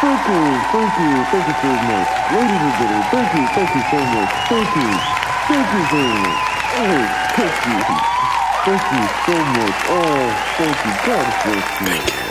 Thank you so much. Ladies and gentlemen, thank you so much. Thank you very much. Oh, thank you so much. Oh, thank you. God bless you.